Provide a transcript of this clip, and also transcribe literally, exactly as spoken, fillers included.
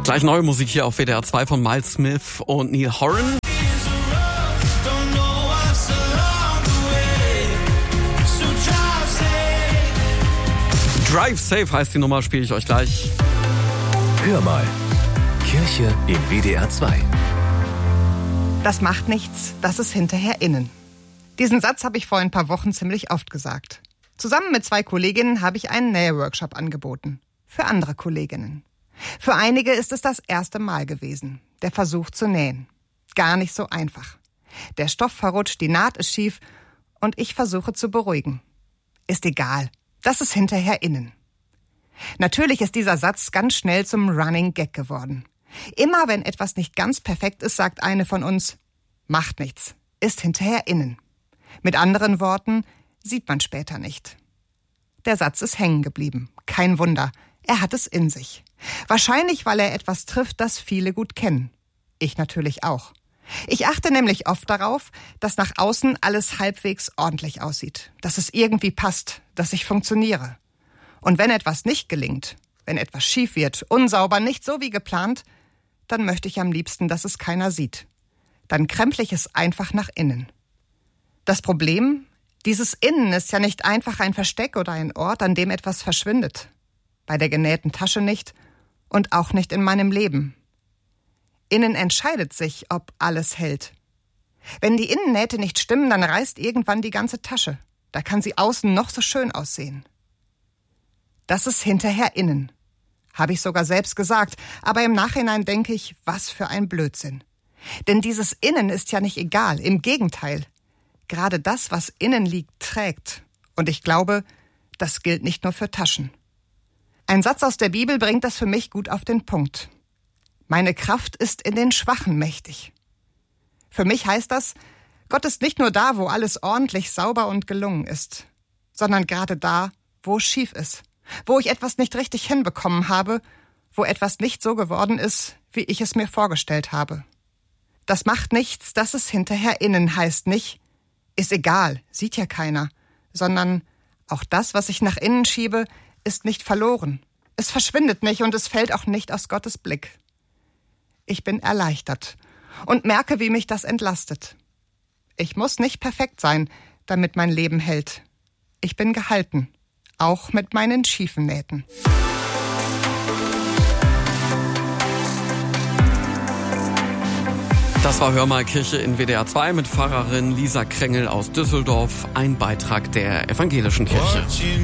Gleich neue Musik hier auf W D R zwei von Miles Smith und Neil Horan. Drive Safe heißt die Nummer, spiele ich euch gleich. Hör mal. Kirche in W D R zwei. Das macht nichts, das ist hinterher innen. Diesen Satz habe ich vor ein paar Wochen ziemlich oft gesagt. Zusammen mit zwei Kolleginnen habe ich einen Nähworkshop angeboten. Für andere Kolleginnen. Für einige ist es das erste Mal gewesen. Der Versuch zu nähen. Gar nicht so einfach. Der Stoff verrutscht, die Naht ist schief und ich versuche zu beruhigen. Ist egal. Das ist hinterher innen. Natürlich ist dieser Satz ganz schnell zum Running Gag geworden. Immer wenn etwas nicht ganz perfekt ist, sagt eine von uns, macht nichts, ist hinterher innen. Mit anderen Worten, sieht man später nicht. Der Satz ist hängen geblieben. Kein Wunder, er hat es in sich. Wahrscheinlich, weil er etwas trifft, das viele gut kennen. Ich natürlich auch. Ich achte nämlich oft darauf, dass nach außen alles halbwegs ordentlich aussieht, dass es irgendwie passt, dass ich funktioniere. Und wenn etwas nicht gelingt, wenn etwas schief wird, unsauber, nicht so wie geplant, dann möchte ich am liebsten, dass es keiner sieht. Dann kremple ich es einfach nach innen. Das Problem, dieses Innen ist ja nicht einfach ein Versteck oder ein Ort, an dem etwas verschwindet. Bei der genähten Tasche nicht und auch nicht in meinem Leben. Innen entscheidet sich, ob alles hält. Wenn die Innennähte nicht stimmen, dann reißt irgendwann die ganze Tasche. Da kann sie außen noch so schön aussehen. Das ist hinterher innen. Habe ich sogar selbst gesagt, aber im Nachhinein denke ich, was für ein Blödsinn. Denn dieses Innen ist ja nicht egal, im Gegenteil. Gerade das, was innen liegt, trägt. Und ich glaube, das gilt nicht nur für Taschen. Ein Satz aus der Bibel bringt das für mich gut auf den Punkt. Meine Kraft ist in den Schwachen mächtig. Für mich heißt das, Gott ist nicht nur da, wo alles ordentlich, sauber und gelungen ist, sondern gerade da, wo es schief ist, wo ich etwas nicht richtig hinbekommen habe, wo etwas nicht so geworden ist, wie ich es mir vorgestellt habe. Das macht nichts, dass es hinterher innen heißt nicht, ist egal, sieht ja keiner, sondern auch das, was ich nach innen schiebe, ist nicht verloren. Es verschwindet nicht und es fällt auch nicht aus Gottes Blick. Ich bin erleichtert und merke, wie mich das entlastet. Ich muss nicht perfekt sein, damit mein Leben hält. Ich bin gehalten, auch mit meinen schiefen Nähten. Das war Hör mal Kirche in W D R zwei mit Pfarrerin Lisa Krengel aus Düsseldorf, ein Beitrag der Evangelischen Kirche.